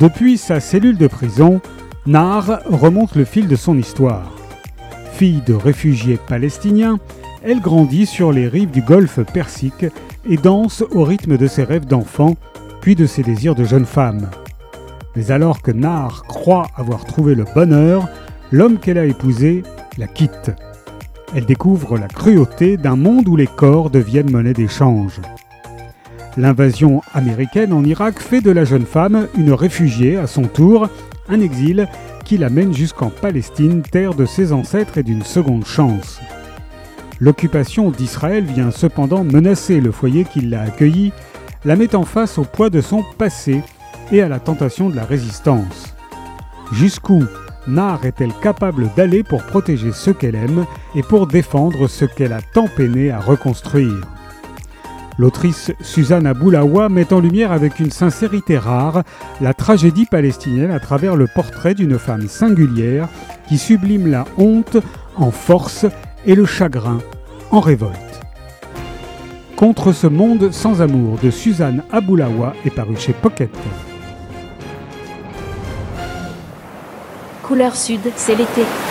Depuis sa cellule de prison, Naar remonte le fil de son histoire. Fille de réfugiés palestiniens, elle grandit sur les rives du golfe Persique et danse au rythme de ses rêves d'enfant, puis de ses désirs de jeune femme. Mais alors que Naar croit avoir trouvé le bonheur, l'homme qu'elle a épousé la quitte. Elle découvre la cruauté d'un monde où les corps deviennent monnaie d'échange. L'invasion américaine en Irak fait de la jeune femme une réfugiée à son tour, un exil qui l'amène jusqu'en Palestine, terre de ses ancêtres et d'une seconde chance. L'occupation d'Israël vient cependant menacer le foyer qui l'a accueillie, la mettant face au poids de son passé et à la tentation de la résistance. Jusqu'où Naar est-elle capable d'aller pour protéger ce qu'elle aime et pour défendre ce qu'elle a tant peiné à reconstruire ? L'autrice Suzanne Aboulaoua met en lumière avec une sincérité rare la tragédie palestinienne à travers le portrait d'une femme singulière qui sublime la honte en force et le chagrin en révolte. Contre ce monde sans amour de Suzanne Aboulaoua est paru chez Pocket. Couleur Sud, c'est l'été.